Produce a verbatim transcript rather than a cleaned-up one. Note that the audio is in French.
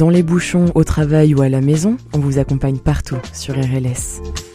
Dans les bouchons, au travail ou à la maison, on vous accompagne partout sur R L S.